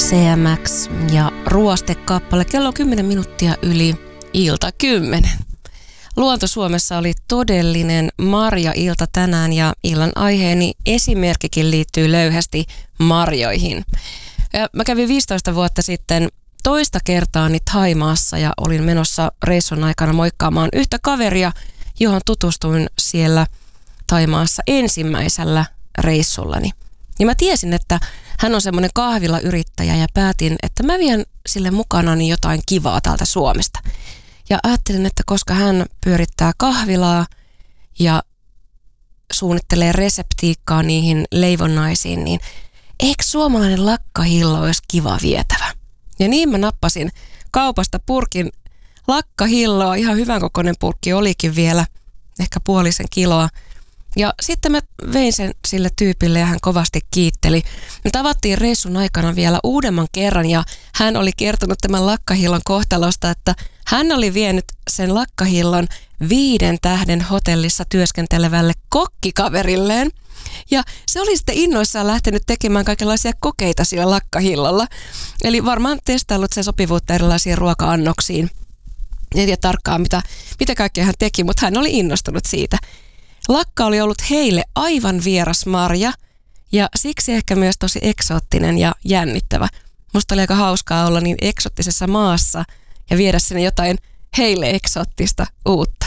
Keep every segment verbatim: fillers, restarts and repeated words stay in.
C M X ja Ruostekappale. Kello on kymmenen minuuttia yli ilta kymmenen. Luonto Suomessa oli todellinen marja-ilta tänään ja illan aiheeni esimerkkikin liittyy löyhästi marjoihin. Ja mä kävin viisitoista vuotta sitten toista kertaani Thaimaassa ja olin menossa reissun aikana moikkaamaan yhtä kaveria, johon tutustuin siellä Thaimaassa ensimmäisellä reissullani. Ja mä tiesin, että hän on semmoinen kahvilayrittäjä ja päätin, että mä vien sille mukanani jotain kivaa täältä Suomesta. Ja ajattelin, että koska hän pyörittää kahvilaa ja suunnittelee reseptiikkaa niihin leivonnaisiin, niin eikö suomalainen lakkahillo olisi kiva vietävä? Ja niin mä nappasin kaupasta purkin lakkahilloa, ihan hyvän kokoinen purkki olikin vielä, ehkä puolisen kiloa. Ja sitten mä vein sen sille tyypille ja hän kovasti kiitteli. Me tavattiin reissun aikana vielä uudemman kerran ja hän oli kertonut tämän lakkahillon kohtalosta, että hän oli vienyt sen lakkahillon viiden tähden hotellissa työskentelevälle kokkikaverilleen. Ja se oli sitten innoissaan lähtenyt tekemään kaikenlaisia kokeita sillä lakkahillolla. Eli varmaan testaillut sen sopivuutta erilaisiin ruoka-annoksiin. En tiedä tarkkaan mitä, mitä kaikkea hän teki, mutta hän oli innostunut siitä. Lakka oli ollut heille aivan vieras marja ja siksi ehkä myös tosi eksoottinen ja jännittävä. Musta oli aika hauskaa olla niin eksoottisessa maassa ja viedä sinne jotain heille eksoottista uutta.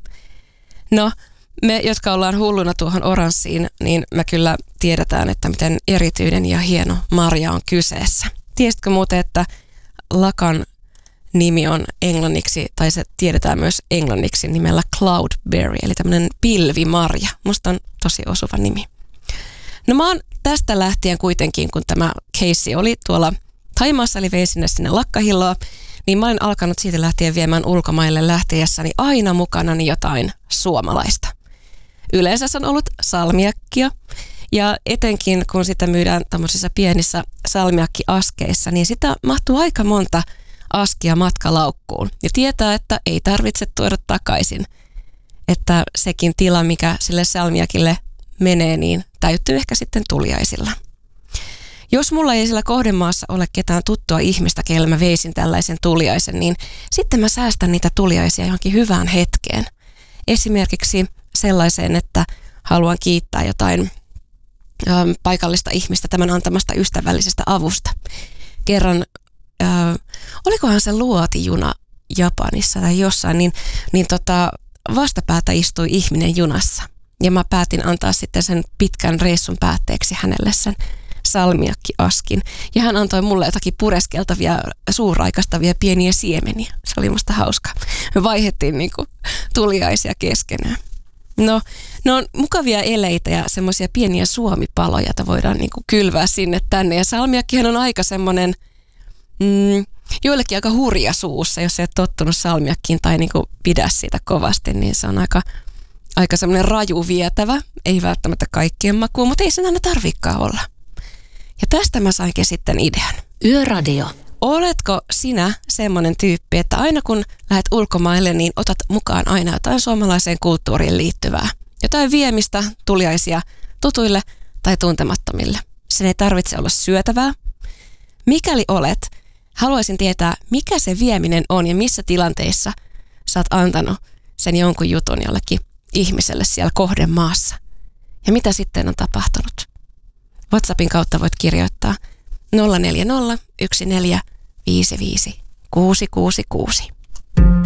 No, me, jotka ollaan hulluna tuohon oranssiin, niin me kyllä tiedetään, että miten erityinen ja hieno marja on kyseessä. Tiesitkö muuten, että lakan nimi on englanniksi, tai se tiedetään myös englanniksi nimellä cloudberry, eli tämmöinen pilvimarja. Musta on tosi osuva nimi. No mä oon tästä lähtien kuitenkin, kun tämä keissi oli tuolla Thaimaassa, eli vein sinne sinne lakkahilloa, niin mä olen alkanut siitä lähtien viemään ulkomaille lähtiessäni aina mukanani jotain suomalaista. Yleensä se on ollut salmiakkia, ja etenkin kun sitä myydään tämmöisissä pienissä salmiakkiaskeissa, niin sitä mahtuu aika monta askia matkalaukkuun ja tietää, että ei tarvitse tuoda takaisin. Että sekin tila, mikä sille salmiakille menee, niin täytyy ehkä sitten tuliaisilla. Jos mulla ei sillä kohdemaassa ole ketään tuttua ihmistä, kelle mä veisin tällaisen tuliaisen, niin sitten mä säästän niitä tuliaisia johonkin hyvään hetkeen. Esimerkiksi sellaiseen, että haluan kiittää jotain ö, paikallista ihmistä tämän antamasta ystävällisestä avusta. Kerran Äh, olikohan se luotijuna Japanissa tai jossain, niin, niin tota, vastapäätä istui ihminen junassa. Ja mä päätin antaa sitten sen pitkän reissun päätteeksi hänelle sen salmiakkiaskin. Ja hän antoi mulle jotakin pureskeltavia, suuraikastavia pieniä siemeniä. Se oli musta hauskaa. Me vaihdettiin niinku tuliaisia keskenään. No, ne on mukavia eleitä ja semmoisia pieniä suomipaloja, joita voidaan niinku kylvää sinne tänne. Ja salmiakkihan on aika semmoinen Mm, joillekin aika hurja suussa, jos ei ole tottunut salmiakkiin tai niinku pidä siitä kovasti, niin se on aika, aika semmoinen raju vietävä. Ei välttämättä kaikkien makuun, mutta ei sen aina tarvikaan olla. Ja tästä mä sainkin sitten idean. Yöradio. Oletko sinä semmoinen tyyppi, että aina kun lähdet ulkomaille, niin otat mukaan aina jotain suomalaiseen kulttuuriin liittyvää? Jotain viemistä, tuliaisia tutuille tai tuntemattomille. Sen ei tarvitse olla syötävää. Mikäli olet, haluaisin tietää, mikä se vieminen on ja missä tilanteissa sä oot antanut sen jonkun jutun jollekin ihmiselle siellä kohdemaassa. Ja mitä sitten on tapahtunut? WhatsAppin kautta voit kirjoittaa nolla neljä nolla yksi neljä viisi viisi kuusi kuusi kuusi.